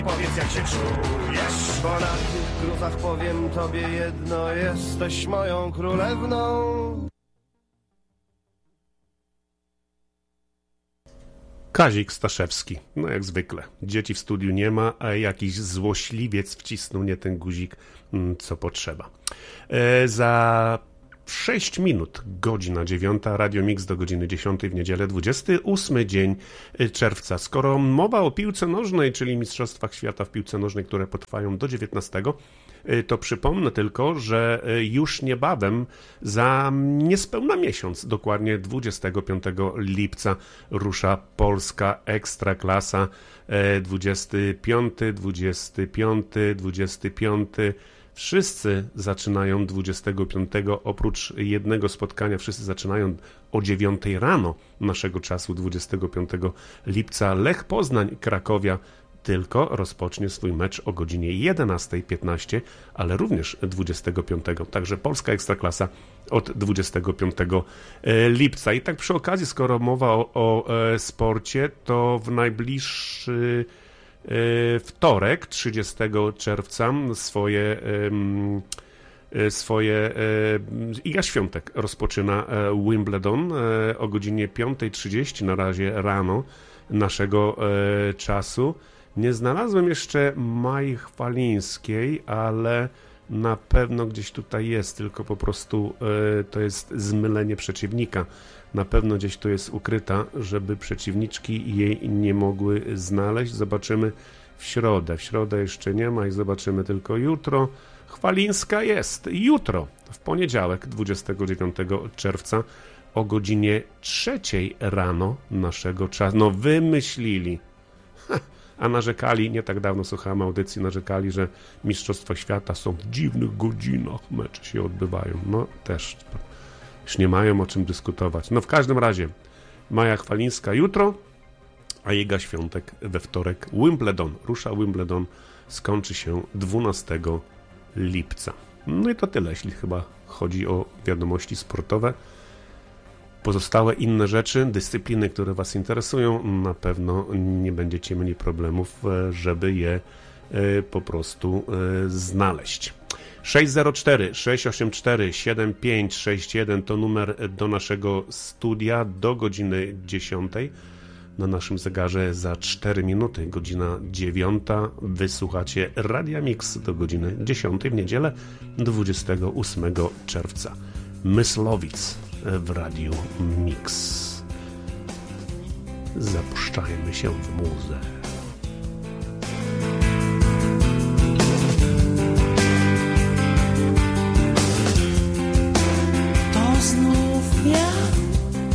Powiedz, jak się czujesz, bo na tych gruzach powiem tobie jedno: jesteś moją królewną. Kazik Staszewski, no jak zwykle. Dzieci w studiu nie ma, a jakiś złośliwiec wcisnął nie ten guzik, co potrzeba. Za 6 minut, godzina 9, Radio Mix do godziny 10 w niedzielę, 28 dzień czerwca. Skoro mowa o piłce nożnej, czyli Mistrzostwach Świata w piłce nożnej, które potrwają do 19, to przypomnę tylko, że już niebawem, za niespełna miesiąc, dokładnie 25 lipca, rusza polska Ekstraklasa. 25. Wszyscy zaczynają 25, oprócz jednego spotkania, wszyscy zaczynają o 9 rano naszego czasu, 25 lipca. Lech Poznań, Krakowia tylko rozpocznie swój mecz o godzinie 11:15, ale również 25. Także polska Ekstraklasa od 25 lipca. I tak przy okazji, skoro mowa o sporcie, to w najbliższy wtorek, 30 czerwca, Iga Świątek rozpoczyna Wimbledon o godzinie 5:30 na razie rano naszego czasu. Nie znalazłem jeszcze Mai Chwalińskiej, ale na pewno gdzieś tutaj jest, tylko po prostu to jest zmylenie przeciwnika. Na pewno gdzieś tu jest ukryta, żeby przeciwniczki jej nie mogły znaleźć. Zobaczymy w środę. W środę jeszcze nie ma i zobaczymy tylko jutro. Chwalińska jest jutro, w poniedziałek, 29 czerwca o godzinie 3 rano naszego czasu. No wymyślili. A narzekali, nie tak dawno słuchałem audycji, narzekali, że Mistrzostwa Świata są w dziwnych godzinach, mecze się odbywają. No też już nie mają o czym dyskutować. No w każdym razie Maja Chwalińska jutro, a Iga Świątek we wtorek. Wimbledon, rusza Wimbledon, skończy się 12 lipca. No i to tyle, jeśli chyba chodzi o wiadomości sportowe. Pozostałe inne rzeczy, dyscypliny, które Was interesują, na pewno nie będziecie mieli problemów, żeby je po prostu znaleźć. 604-684-7561 to numer do naszego studia do godziny 10. Na naszym zegarze za 4 minuty, godzina 9. Wysłuchacie Radia Mix do godziny 10 w niedzielę 28 czerwca. Myslowic w Radiu Mix. Zapuszczajmy się w muzę.